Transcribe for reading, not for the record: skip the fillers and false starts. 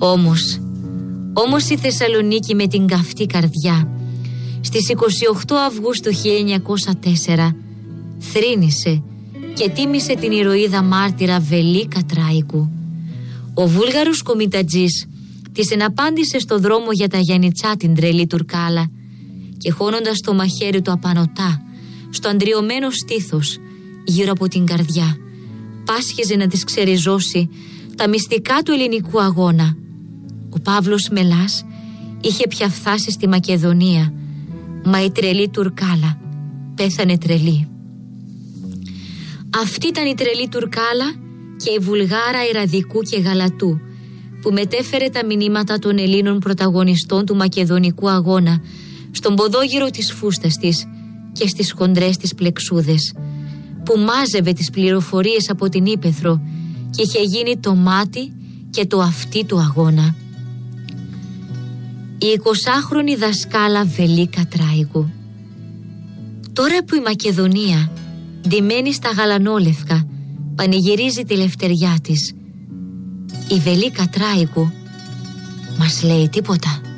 Όμως η Θεσσαλονίκη με την καυτή καρδιά στις 28 Αυγούστου 1904 θρήνησε και τίμησε την ηρωίδα μάρτυρα Βελίκα Τράικου. Ο Βούλγαρος κομιτατζής της εναπάντησε στο δρόμο για τα Γιαννιτσά την τρελή Τουρκάλα και χώνοντας το μαχαίρι του απανωτά στο αντριωμένο στήθος γύρω από την καρδιά πάσχεζε να της ξεριζώσει τα μυστικά του ελληνικού αγώνα. Ο Παύλος Μελάς είχε πια φτάσει στη Μακεδονία, μα η τρελή Τουρκάλα πέθανε τρελή. Αυτή ήταν η τρελή Τουρκάλα και η Βουλγάρα Ιραδικού και Γαλατού που μετέφερε τα μηνύματα των Ελλήνων πρωταγωνιστών του μακεδονικού αγώνα στον ποδόγυρο της φούστας της και στις χοντρές της πλεξούδες, που μάζευε τις πληροφορίες από την ύπαιθρο και είχε γίνει το μάτι και το αυτί του αγώνα. Η 20χρονη δασκάλα Βελίκα Τράικου. Τώρα που η Μακεδονία, ντυμένη στα γαλανόλευκα, πανηγυρίζει τη λευτεριά της, η Βελίκα Τράικου μας λέει τίποτα.